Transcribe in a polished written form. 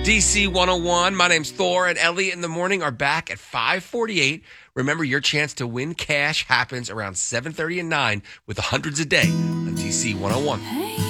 DC 101. My name's Thor, and Elliot in the morning are back at 5:48. Remember, your chance to win cash happens around 7:30 and 9 with the hundreds a day on DC 101.